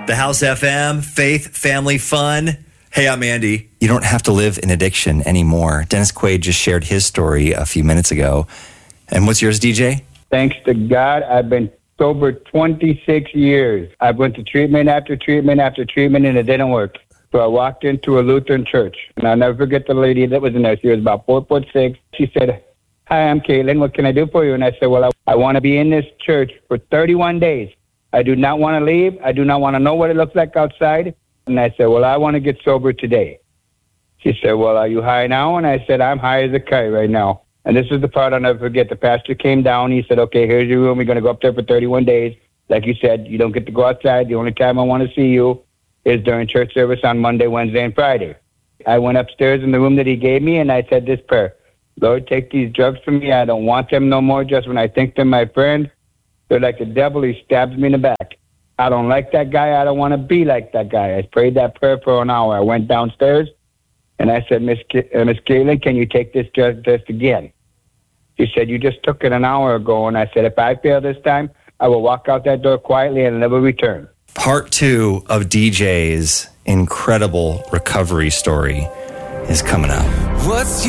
The House FM, faith, family, fun. Hey, I'm Andy. You don't have to live in addiction anymore. Dennis Quaid just shared his story a few minutes ago. And what's yours, DJ? Thanks to God, I've been sober 26 years. I went to treatment after treatment after treatment, and it didn't work. So I walked into a Lutheran church, and I'll never forget the lady that was in there. She was about 4'6". She said, "Hi, I'm Caitlin. What can I do for you?" And I said, "Well, I want to be in this church for 31 days. I do not want to leave. I do not want to know what it looks like outside." And I said, "Well, I want to get sober today." She said, "Well, are you high now?" And I said, "I'm high as a kite right now." And this is the part I'll never forget. The pastor came down. He said, "Okay, here's your room. We're going to go up there for 31 days. Like you said, you don't get to go outside. The only time I want to see you is during church service on Monday, Wednesday, and Friday." I went upstairs in the room that he gave me, and I said this prayer: "Lord, take these drugs from me. I don't want them no more. Just when I think they're my friend, they're like the devil. He stabs me in the back. I don't like that guy. I don't want to be like that guy." I prayed that prayer for an hour. I went downstairs, and I said, Miss Caitlin, can you take this drug test again?" She said, "You just took it an hour ago." And I said, "If I fail this time, I will walk out that door quietly and never return." Part 2 of DJ's incredible recovery story is coming up.